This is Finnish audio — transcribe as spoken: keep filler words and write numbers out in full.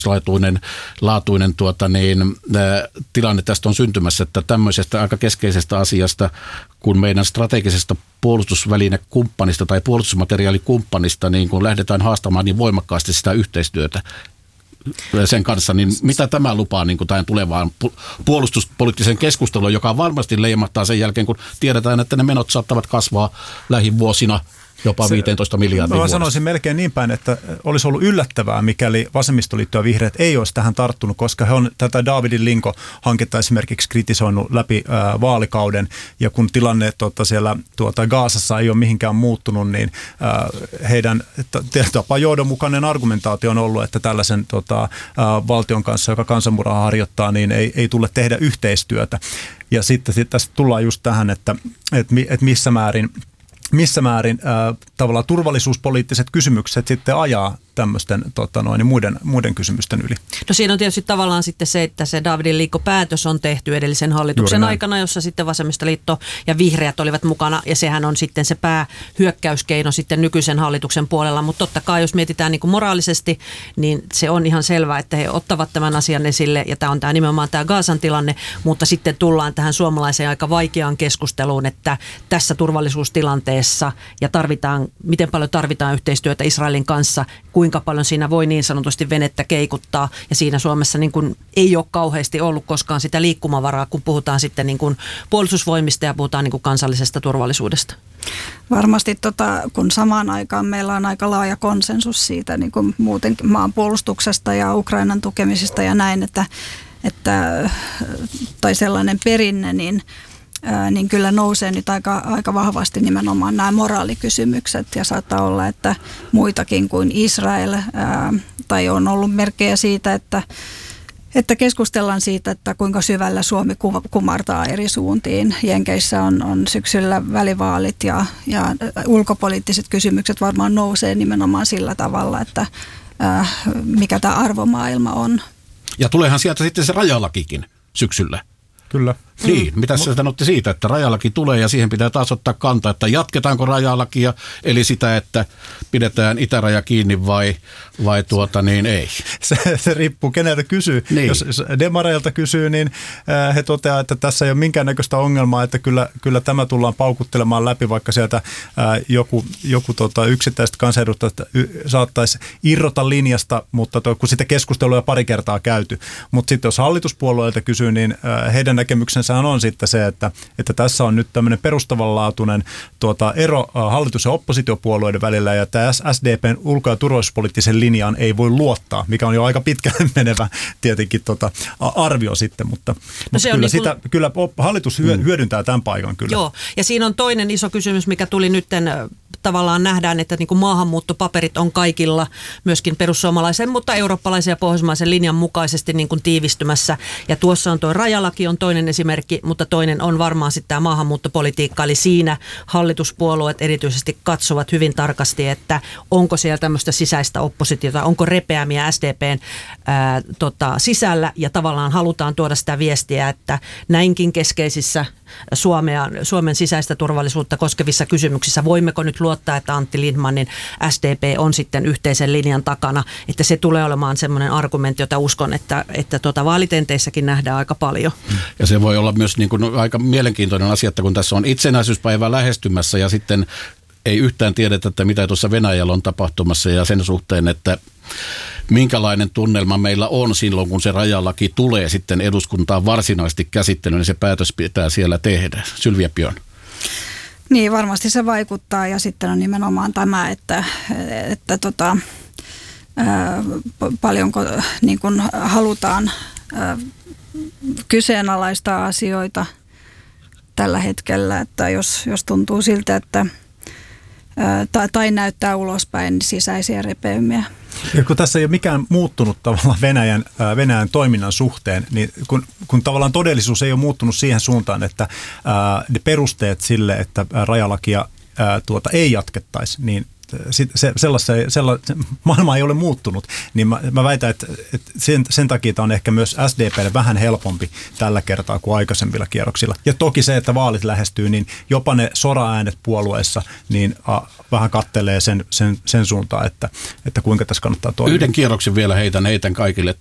laatuinen, laatuinen tuota niin, ä, tilanne tästä on syntymässä, että tämmöisestä aika keskeisestä asiasta, kun meidän strategisesta puolustusvälinekumppanista tai puolustusmateriaalikumppanista niin kun lähdetään haastamaan niin voimakkaasti sitä yhteistyötä sen kanssa, niin mitä tämä lupaa niin kuin tähän tulevaan puolustuspoliittiseen keskusteluun, joka varmasti leimahtaa sen jälkeen, kun tiedetään, että ne menot saattavat kasvaa lähivuosina jopa viisitoista miljardia vuodessa. Sanoisin melkein niin päin, että olisi ollut yllättävää, mikäli vasemmistoliitto ja vihreät ei olisi tähän tarttunut, koska he on tätä Davidin Linko-hanketta esimerkiksi kritisoinut läpi ää, vaalikauden, ja kun tilanne tuota, siellä tuota, Gazassa ei ole mihinkään muuttunut, niin ää, heidän tapa johdonmukainen argumentaatio on ollut, että tällaisen tuota, ää, valtion kanssa, joka kansanmurhaa harjoittaa, niin ei, ei tule tehdä yhteistyötä. Ja sitten sit tästä tullaan just tähän, että, että, että missä määrin missä määrin äh, tavallaan turvallisuuspoliittiset kysymykset sitten ajaa tämmöisten tota noin, muiden, muiden kysymysten yli. No siinä on tietysti tavallaan sitten se, että se Davidin Liikko-päätös on tehty edellisen hallituksen aikana, jossa sitten vasemmistoliitto ja vihreät olivat mukana, ja sehän on sitten se päähyökkäyskeino sitten nykyisen hallituksen puolella, mutta totta kai jos mietitään niin kuin moraalisesti, niin se on ihan selvää, että he ottavat tämän asian esille, ja tämä on tämä nimenomaan tämä Gazan tilanne, mutta sitten tullaan tähän suomalaiseen aika vaikeaan keskusteluun, että tässä turvallisuustilanteessa ja tarvitaan, miten paljon tarvitaan yhteistyötä Israelin kanssa, kuinka paljon siinä voi niin sanotusti venettä keikuttaa, ja siinä Suomessa niin kuin ei ole kauheasti ollut koskaan sitä liikkumavaraa, kun puhutaan sitten niin kuin puolustusvoimista ja puhutaan niin kuin kansallisesta turvallisuudesta. Varmasti tota, kun samaan aikaan meillä on aika laaja konsensus siitä niin kuin muuten maan puolustuksesta ja Ukrainan tukemisesta ja näin, että, että tai sellainen perinne, niin Ää, niin kyllä nousee nyt aika, aika vahvasti nimenomaan nämä moraalikysymykset, ja saattaa olla, että muitakin kuin Israel, ää, tai on ollut merkkejä siitä, että, että keskustellaan siitä, että kuinka syvällä Suomi kumartaa eri suuntiin. Jenkeissä on, on syksyllä välivaalit, ja, ja ulkopoliittiset kysymykset varmaan nousee nimenomaan sillä tavalla, että ää, mikä tämä arvomaailma on. Ja tuleehan sieltä sitten se rajalakikin syksyllä. Kyllä. Niin, mitä sä sanotte siitä, että rajalaki tulee ja siihen pitää taas ottaa kantaa, että jatketaanko rajalakia, eli sitä, että pidetään itäraja kiinni vai, vai tuota niin ei. Se, se riippuu keneltä kysyy. Niin. Jos, jos demareilta kysyy, niin äh, he toteaa, että tässä ei ole minkäännäköistä ongelmaa, että kyllä, kyllä tämä tullaan paukuttelemaan läpi, vaikka sieltä äh, joku, joku tota, yksittäiset kansanedustajat saattaisi irrota linjasta, mutta to, kun sitä keskustelua on pari kertaa käyty. Mutta sitten jos hallituspuolueilta kysyy, niin äh, heidän näkemyksensä on sitten se, että, että tässä on nyt tämmöinen perustavanlaatuinen tuota, ero hallitus- ja oppositiopuolueiden välillä, ja tämä S D P:n ulko- ja turvallisuuspoliittisen linjaan ei voi luottaa, mikä on jo aika pitkälle menevä tietenkin tuota, arvio sitten, mutta, no mutta kyllä, niin sitä, kun... kyllä hallitus hyödyntää tämän paikan kyllä. Joo, ja siinä on toinen iso kysymys, mikä tuli nytten, tavallaan nähdään, että niin kuin maahanmuuttopaperit on kaikilla, myöskin perussuomalaisen, mutta eurooppalaisen ja pohjoismaisen linjan mukaisesti niin kuin tiivistymässä, ja tuossa on tuo rajalaki on toinen esimerkki, mutta toinen on varmaan sitten tämä maahanmuuttopolitiikka, eli siinä hallituspuolueet erityisesti katsovat hyvin tarkasti, että onko siellä tämmöistä sisäistä oppositiota, onko repeämiä S D P:n ää, tota, sisällä, ja tavallaan halutaan tuoda sitä viestiä, että näinkin keskeisissä Suomea, Suomen sisäistä turvallisuutta koskevissa kysymyksissä voimmeko nyt luottaa, että Antti Lindtmanin S D P on sitten yhteisen linjan takana, että se tulee olemaan semmoinen argumentti, jota uskon, että, että tuota vaalitenteissäkin nähdään aika paljon. Ja se voi olla myös niin kuin aika mielenkiintoinen asia, että kun tässä on itsenäisyyspäivä lähestymässä ja sitten ei yhtään tiedetä, että mitä tuossa Venäjällä on tapahtumassa, ja sen suhteen, että minkälainen tunnelma meillä on silloin, kun se rajalaki tulee sitten eduskuntaan varsinaisesti käsittelyyn, niin se päätös pitää siellä tehdä. Sylvia Pion. Niin, varmasti se vaikuttaa, ja sitten on nimenomaan tämä, että, että tota, ää, paljonko niin kun halutaan ää, kyseenalaistaa asioita tällä hetkellä, että jos, jos tuntuu siltä, että ää, tai, tai näyttää ulospäin sisäisiä repeymiä. Ja kun tässä ei ole mikään muuttunut tavallaan Venäjän, ää, Venäjän toiminnan suhteen, niin kun, kun tavallaan todellisuus ei ole muuttunut siihen suuntaan, että ää, ne perusteet sille, että rajalakia ää, tuota, ei jatkettaisi, niin se, sellaista, sellaista, maailma ei ole muuttunut, niin mä, mä väitän, että, että sen, sen takia tämä on ehkä myös S D P:lle vähän helpompi tällä kertaa kuin aikaisemmilla kierroksilla. Ja toki se, että vaalit lähestyy, niin jopa ne sora-äänet puolueessa niin a, vähän kattelee sen, sen, sen suuntaan, että, että kuinka tässä kannattaa toimia. Yhden kierroksen vielä heitän, heitän kaikille